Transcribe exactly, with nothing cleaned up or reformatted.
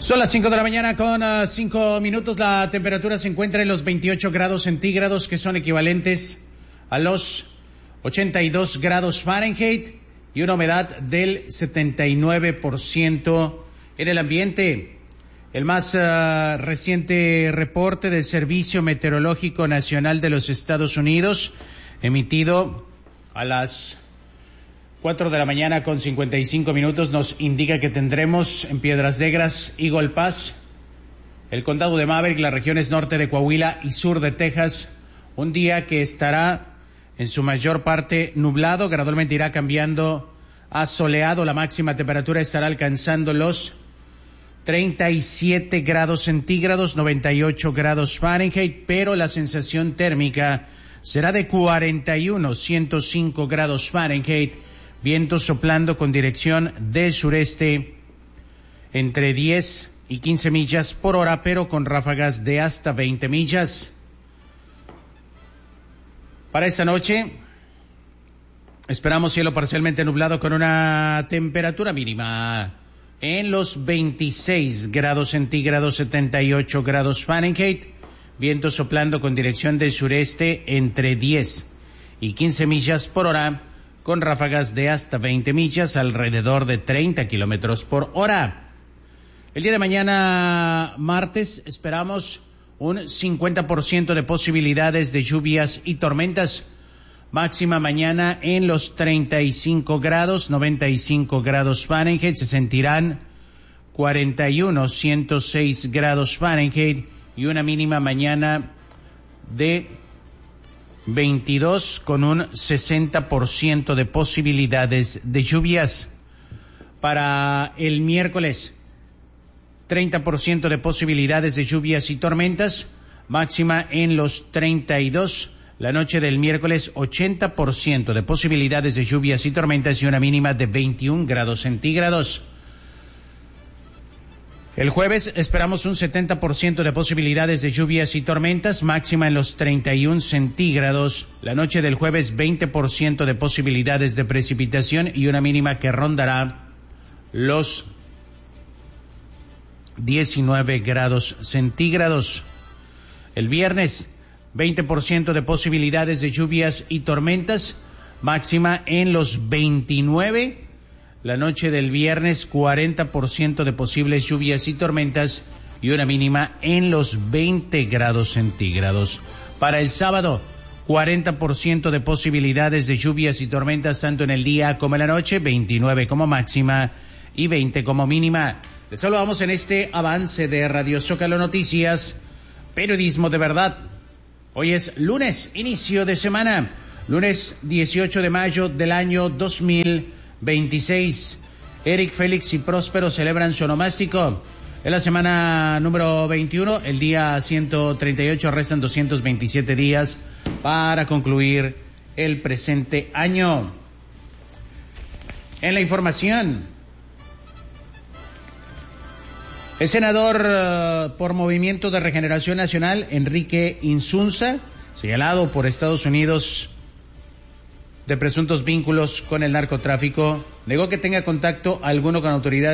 Son las cinco de la mañana con uh, cinco minutos. La temperatura se encuentra en los veintiocho grados centígrados, que son equivalentes a los ochenta y dos grados Fahrenheit, y una humedad del setenta y nueve por ciento en el ambiente. El más uh, reciente reporte del Servicio Meteorológico Nacional de los Estados Unidos, emitido a las cuatro de la mañana con cincuenta y cinco minutos, nos indica que tendremos en Piedras Negras, Eagle Pass, el condado de Maverick, las regiones norte de Coahuila y sur de Texas, un día que estará en su mayor parte nublado, gradualmente irá cambiando a soleado. La máxima temperatura estará alcanzando los treinta y siete grados centígrados, noventa y ocho grados Fahrenheit, pero la sensación térmica será de cuarenta y uno, ciento cinco grados Fahrenheit, viento soplando con dirección del sureste entre diez y quince millas por hora, pero con ráfagas de hasta veinte millas. Para esta noche esperamos cielo parcialmente nublado con una temperatura mínima en los veintiséis grados centígrados, setenta y ocho grados Fahrenheit, viento soplando con dirección del sureste entre diez y quince millas por hora, con ráfagas de hasta veinte millas, alrededor de treinta kilómetros por hora. El día de mañana, martes, esperamos un cincuenta por ciento de posibilidades de lluvias y tormentas. Máxima mañana en los treinta y cinco grados, noventa y cinco grados Fahrenheit, se sentirán cuarenta y uno, ciento seis grados Fahrenheit, y una mínima mañana de veintidós con un sesenta por ciento de posibilidades de lluvias. Para el miércoles, treinta por ciento de posibilidades de lluvias y tormentas, máxima en los treinta y dos. La noche del miércoles, ochenta por ciento de posibilidades de lluvias y tormentas y una mínima de veintiún grados centígrados. El jueves esperamos un setenta por ciento de posibilidades de lluvias y tormentas, máxima en los treinta y uno centígrados. La noche del jueves, veinte por ciento de posibilidades de precipitación y una mínima que rondará los diecinueve grados centígrados. El viernes, veinte por ciento de posibilidades de lluvias y tormentas, máxima en los veintinueve. La noche del viernes, cuarenta por ciento de posibles lluvias y tormentas y una mínima en los veinte grados centígrados. Para el sábado, cuarenta por ciento de posibilidades de lluvias y tormentas tanto en el día como en la noche, veintinueve como máxima y veinte como mínima. Les saludamos en este avance de Radio Zócalo Noticias, periodismo de verdad. Hoy es lunes, inicio de semana, lunes dieciocho de mayo del año dos mil veintiséis. Eric, Félix y Próspero celebran su onomástico. En la semana número veintiuno, el día ciento treinta y ocho, restan doscientos veintisiete días para concluir el presente año. En la información, el senador uh, por Movimiento de Regeneración Nacional, Enrique Insunza, señalado por Estados Unidos de presuntos vínculos con el narcotráfico, negó que tenga contacto alguno con autoridades